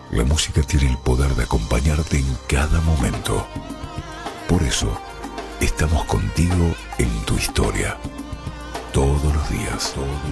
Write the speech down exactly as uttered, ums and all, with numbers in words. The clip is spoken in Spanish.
La música tiene el poder de acompañarte en cada momento. Por eso, estamos contigo en tu historia. Todos los días. Todos